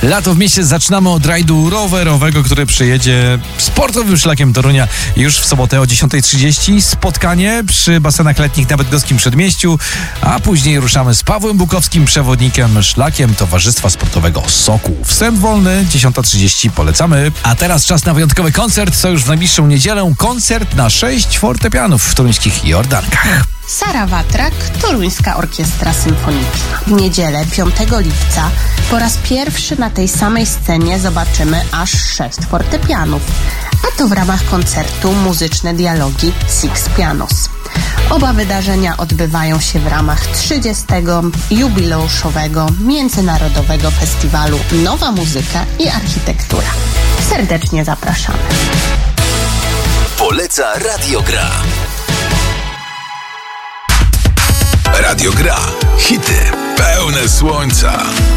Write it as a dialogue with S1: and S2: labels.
S1: Lato w mieście zaczynamy od rajdu rowerowego, który przyjedzie sportowym szlakiem Torunia już w sobotę o 10:30. Spotkanie przy basenach letnich na bydgoskim Przedmieściu, a później ruszamy z Pawłem Bukowskim, przewodnikiem szlakiem Towarzystwa Sportowego Sokół. Wstęp wolny, 10:30, polecamy. A teraz czas na wyjątkowy koncert, co już w najbliższą niedzielę. Koncert na 6 fortepianów w toruńskich Jordankach.
S2: Sara Watrak, Toruńska Orkiestra Symfoniczna. W niedzielę 5 lipca po raz pierwszy na tej samej scenie zobaczymy aż 6 fortepianów, a to w ramach koncertu Muzyczne Dialogi Six Pianos. Oba wydarzenia odbywają się w ramach 30. jubileuszowego Międzynarodowego Festiwalu Nowa Muzyka i Architektura. Serdecznie zapraszamy.
S3: Poleca Radio Gra. Radio Gra. Hity pełne słońca.